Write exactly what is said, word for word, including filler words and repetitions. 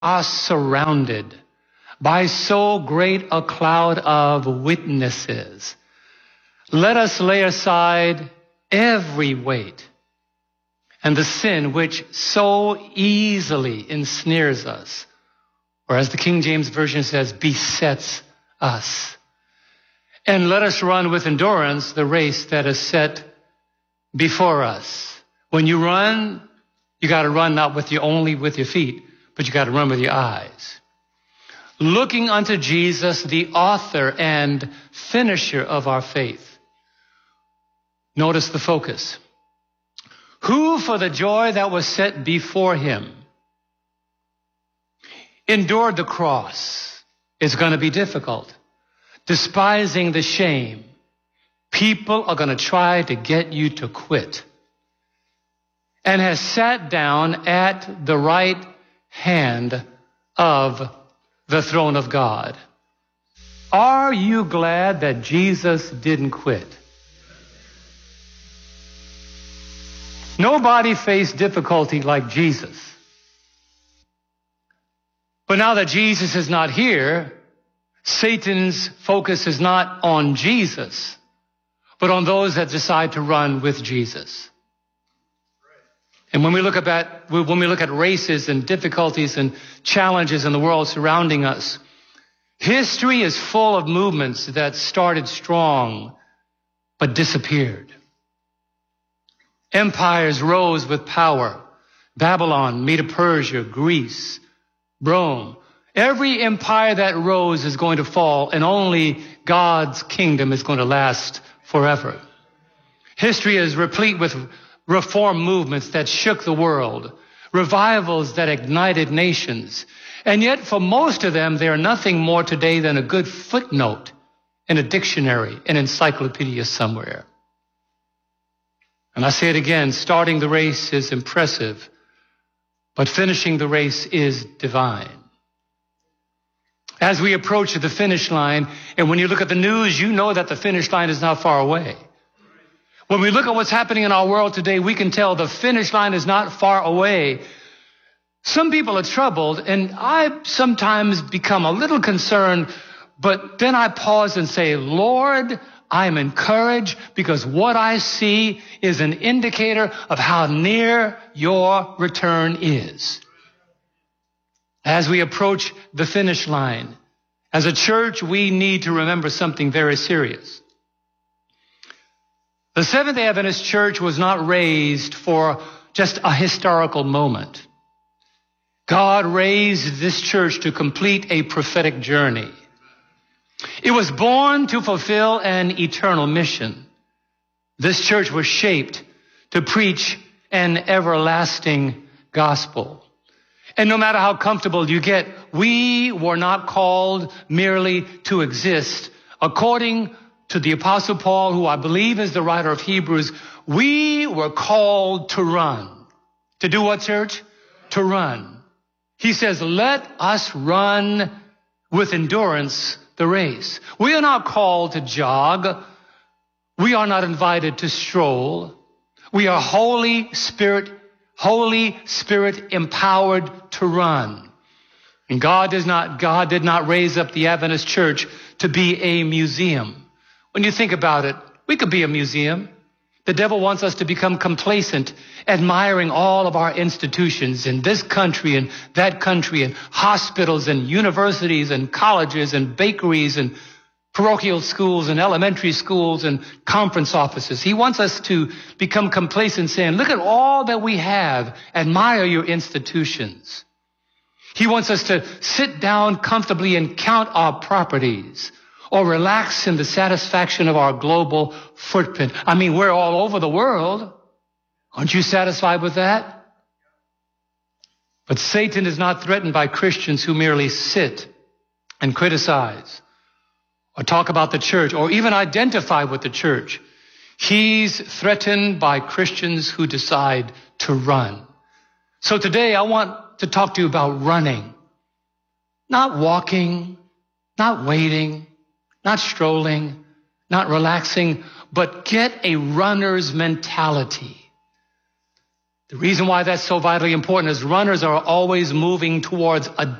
are surrounded by so great a cloud of witnesses. Let us lay aside every weight and the sin which so easily ensnares us, or as the King James Version says, besets us. And let us run with endurance the race that is set before us. When you run, you got to run not with your only with your feet, but you got to run with your eyes. Looking unto Jesus, the author and finisher of our faith. Notice the focus. Who for the joy that was set before him endured the cross. It's going to be difficult. Despising the shame. People are going to try to get you to quit. And has sat down at the right hand of the throne of God. Are you glad that Jesus didn't quit? Nobody faced difficulty like Jesus. But now that Jesus is not here, Satan's focus is not on Jesus, but on those that decide to run with Jesus. And when we look at that, when we look at races and difficulties and challenges in the world surrounding us, history is full of movements that started strong but disappeared. Empires rose with power. Babylon, Medo-Persia, Greece, Rome. Every empire that rose is going to fall, and only God's kingdom is going to last forever. History is replete with reform movements that shook the world, revivals that ignited nations. And yet, for most of them, they are nothing more today than a good footnote in a dictionary, an encyclopedia somewhere. And I say it again, starting the race is impressive, but finishing the race is divine. As we approach the finish line, and when you look at the news, you know that the finish line is not far away. When we look at what's happening in our world today, we can tell the finish line is not far away. Some people are troubled, and I sometimes become a little concerned, but then I pause and say, Lord, I am encouraged because what I see is an indicator of how near your return is. As we approach the finish line, as a church, we need to remember something very serious. The Seventh-day Adventist Church was not raised for just a historical moment. God raised this church to complete a prophetic journey. It was born to fulfill an eternal mission. This church was shaped to preach an everlasting gospel. And no matter how comfortable you get, we were not called merely to exist. According to the Apostle Paul, who I believe is the writer of Hebrews, we were called to run. To do what, church? To run. He says, let us run with endurance the race. We are not called to jog. We are not invited to stroll. We are Holy Spirit, Holy Spirit empowered to run. And God does not, God did not raise up the Adventist church to be a museum. When you think about it, we could be a museum. The devil wants us to become complacent, admiring all of our institutions in this country and that country, and hospitals and universities and colleges and bakeries and parochial schools and elementary schools and conference offices. He wants us to become complacent, saying, look at all that we have. Admire your institutions. He wants us to sit down comfortably and count our properties, or relax in the satisfaction of our global footprint. I mean, we're all over the world. Aren't you satisfied with that? But Satan is not threatened by Christians who merely sit and criticize or talk about the church or even identify with the church. He's threatened by Christians who decide to run. So today I want to talk to you about running. Not walking, not waiting, not strolling, not relaxing, but get a runner's mentality. The reason why that's so vitally important is runners are always moving towards a